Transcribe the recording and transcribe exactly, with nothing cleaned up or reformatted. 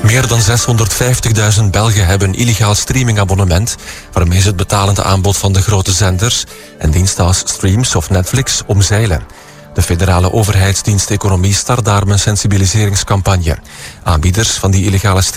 Meer dan zeshonderdvijftigduizend Belgen hebben een illegaal streamingabonnement, waarmee ze het betalende aanbod van de grote zenders en diensten als Streams of Netflix omzeilen. De federale overheidsdienst Economie start daarom een sensibiliseringscampagne. Aanbieders van die illegale